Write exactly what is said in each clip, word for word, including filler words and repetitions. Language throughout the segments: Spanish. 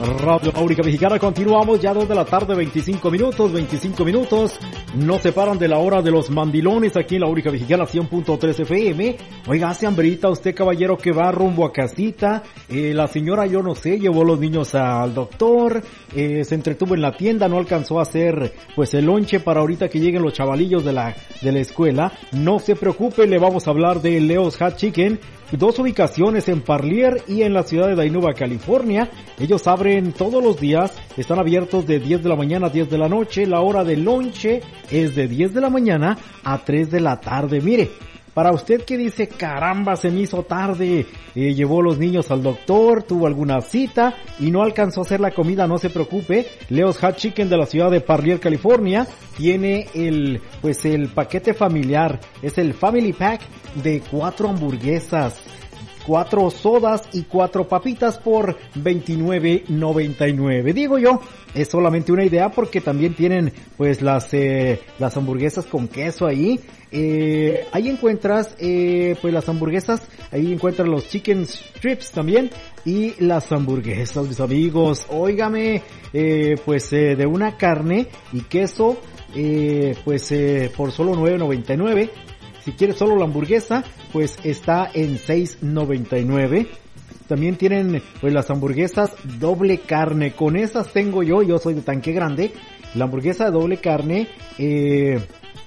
Radio La Única Mexicana. Continuamos ya dos de la tarde, veinticinco minutos, veinticinco minutos. No se paran de la hora de los mandilones aquí en La Única Mexicana, cien punto tres F M. Oiga, hace hambrita usted, caballero, que va rumbo a casita. Eh, la señora, yo no sé, llevó los niños al doctor, eh, se entretuvo en la tienda, no alcanzó a hacer pues el lonche para ahorita que lleguen los chavalillos de la, de la escuela. No se preocupe, le vamos a hablar de Leo's Hot Chicken. Dos ubicaciones en Parlier y en la ciudad de Dinuba, California. Ellos abren todos los días, están abiertos de diez de la mañana a diez de la noche. La hora de lonche es de diez de la mañana a tres de la tarde. Mire, para usted que dice, caramba, se me hizo tarde, eh, llevó los niños al doctor, tuvo alguna cita y no alcanzó a hacer la comida, no se preocupe. Leo's Hot Chicken de la ciudad de Parlier, California, tiene el, pues el paquete familiar, es el Family Pack de cuatro hamburguesas, cuatro sodas y cuatro papitas por veintinueve noventa y nueve. Digo yo, es solamente una idea porque también tienen pues las eh, las hamburguesas con queso ahí. Eh, ahí encuentras eh, pues las hamburguesas, ahí encuentras los chicken strips también y las hamburguesas, mis amigos. Óigame, eh, pues eh, de una carne y queso, eh, pues eh, por solo nueve noventa y nueve. Si quieres solo la hamburguesa, pues está en seis noventa y nueve. También tienen pues las hamburguesas doble carne. Con esas tengo yo, yo soy de tanque grande. La hamburguesa de doble carne, eh,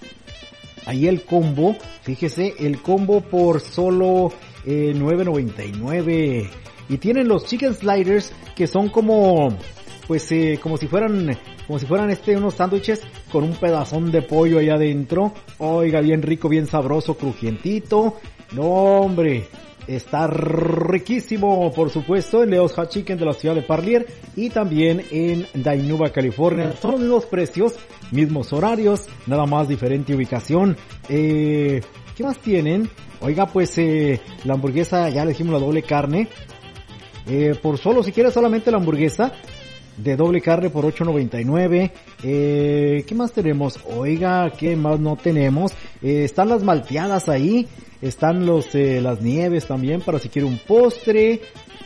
ahí el combo, fíjese, el combo por solo eh, nueve noventa y nueve. Y tienen los chicken sliders que son como, pues eh, como si fueran... como si fueran este unos sándwiches con un pedazón de pollo allá adentro. Oiga, bien rico, bien sabroso, crujientito. No, hombre, está riquísimo, por supuesto, en Leo's Hot Chicken de la ciudad de Parlier y también en Dinuba, California. Son los mismos precios, mismos horarios, nada más diferente ubicación. Eh, ¿qué más tienen? Oiga, pues eh, la hamburguesa, ya le dijimos la doble carne. Eh, por solo, si quieres solamente la hamburguesa de doble carne por ocho noventa y nueve. Eh, ¿qué más tenemos? Oiga, ¿qué más no tenemos? Eh, están las malteadas ahí. Están los eh, las nieves también para si quiere un postre.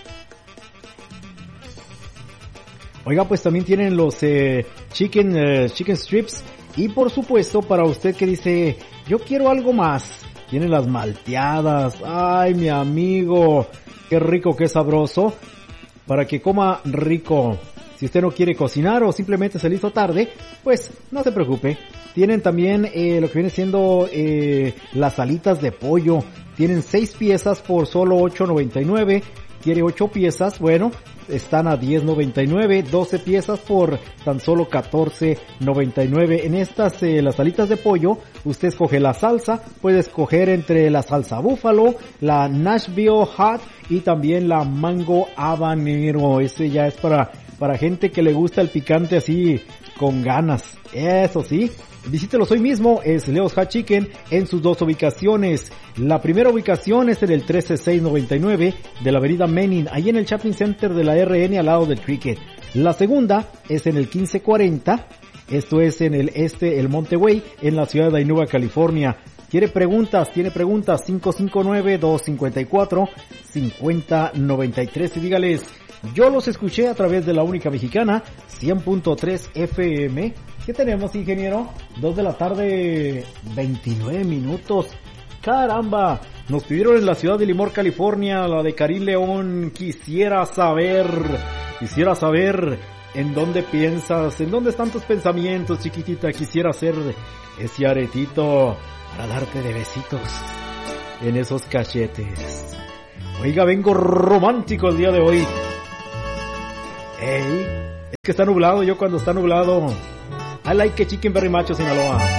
Oiga, pues también tienen los eh, chicken eh, chicken strips. Y por supuesto, para usted que dice, yo quiero algo más, tienen las malteadas. Ay, mi amigo, qué rico, qué sabroso. Para que coma rico. Si usted no quiere cocinar o simplemente se le hizo tarde, pues no se preocupe. Tienen también eh, lo que viene siendo eh, las alitas de pollo. Tienen seis piezas por solo ocho noventa y nueve. Quiere ocho piezas, bueno, están a diez noventa y nueve. doce piezas por tan solo catorce noventa y nueve. En estas, eh, las alitas de pollo, usted escoge la salsa. Puede escoger entre la salsa búfalo, la Nashville Hot y también la mango habanero. Ese ya es para... para gente que le gusta el picante así con ganas. Eso sí, visítelos hoy mismo, es Leo's Hot Chicken en sus dos ubicaciones. La primera ubicación es en el trece seiscientos noventa y nueve de la avenida Menin, ahí en el Shopping Center de la R N al lado del Cricket. La segunda es en el quince cuarenta, esto es en el este, el Monterey, en la ciudad de Dinuba, California. ¿Quiere preguntas? Tiene preguntas, cinco cinco nueve, dos cinco cuatro, cinco cero nueve tres y dígales, yo los escuché a través de La Única Mexicana, cien punto tres F M. ¿Qué tenemos, ingeniero? dos de la tarde, veintinueve minutos. ¡Caramba! Nos pidieron en la ciudad de Limor, California, la de Karim León. Quisiera saber, quisiera saber en dónde piensas, en dónde están tus pensamientos, chiquitita. Quisiera hacer ese aretito para darte de besitos en esos cachetes. Oiga, vengo romántico el día de hoy. Ey, es que está nublado, yo cuando está nublado, I like a chicken very much, Sinaloa.